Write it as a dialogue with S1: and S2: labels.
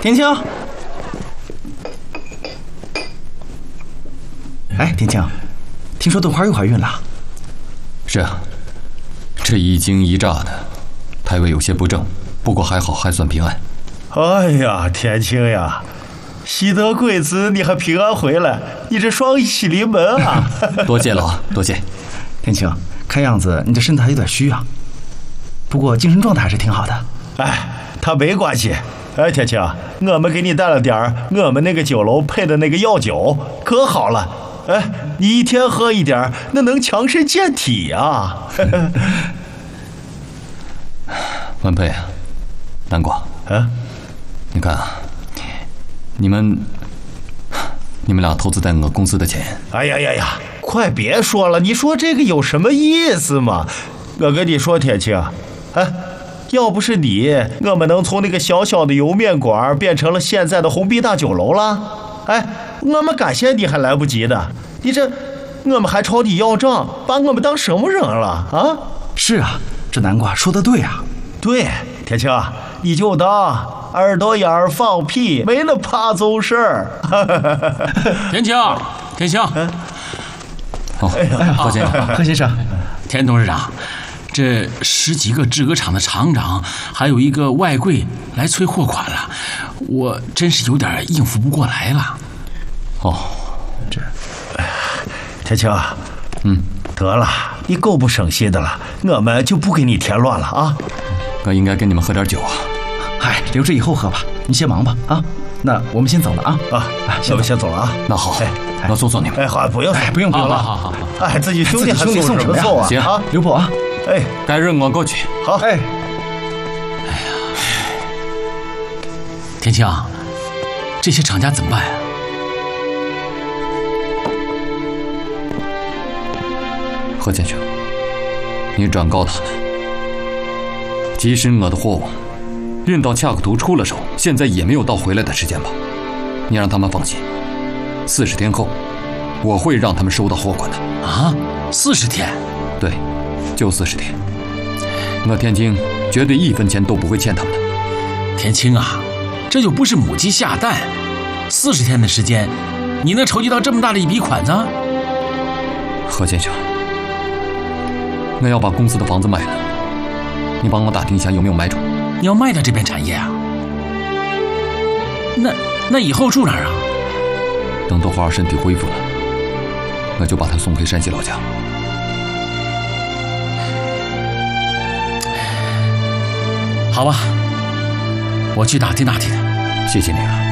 S1: 田青，哎，田青，听说豆花又怀孕了。
S2: 是啊，这一惊一乍的，胎位有些不正，不过还好，还算平安。
S3: 哎呀，田青呀，喜得贵子，你还平安回来，你这双喜临门啊！
S2: 多谢了啊，多谢。
S1: 田青，看样子你这身子还有点虚啊，不过精神状态还是挺好的。
S3: 哎，他没关系。哎，田青，我们给你带了点我们那个酒楼配的那个药酒，可好了。哎，你一天喝一点，那能强身健体呀。
S2: 文佩，南瓜，你看啊，你们俩投资在我公司的钱。
S3: 哎呀呀呀，快别说了，你说这个有什么意思嘛？我跟你说，田青，哎，要不是你，我们能从那个小小的油面馆变成了现在的红壁大酒楼了。哎，我们感谢你还来不及的，你这，我们还朝你要账，把我们当什么人了啊？
S1: 是啊，这南瓜说的对啊。
S3: 对，田青，你就当耳朵眼儿放屁，没那怕走事儿。
S4: 田青，田青，
S2: 哦，何先生，
S1: 何先生，
S4: 田董事长，这10几个制革厂的厂长，还有一个外柜来催货款了，我真是有点应付不过来了。
S2: 哦，
S3: 这，田青，得了，你够不省心的了，我们就不给你添乱了啊。
S2: 我应该跟你们喝点酒啊。
S1: 嗨，留着以后喝吧，你先忙吧啊。那我们先走了啊。
S3: 我们先走了啊。
S2: 那好，我送你们。
S3: 哎，好，不用，
S1: 不用了。
S4: 好。
S3: 哎，自己兄弟还送什么送啊？
S2: 行
S3: 啊，
S1: 刘伯啊。
S3: 哎，
S2: 改日我过去。
S3: 好。
S4: 哎呀，田青，这些厂家怎么办呀？
S2: 何先生，你转告他们，即使我的货物运到恰克图出了手，现在也没有到回来的时间吧？你让他们放心，40天后，我会让他们收到货款的。
S4: 啊，40天？
S2: 对，就40天。我田青绝对1分钱都不会欠他们的。
S4: 田青啊，这又不是母鸡下蛋，40天的时间，你能筹集到这么大的一笔款子？
S2: 何先生，我要把公司的房子卖了，你帮我打听一下有没有买主。
S4: 你要卖掉这片产业啊？那以后住哪儿啊？
S2: 等豆花身体恢复了，我就把她送回山西老家。
S4: 好吧，我去打听打听的。
S2: 谢谢你了。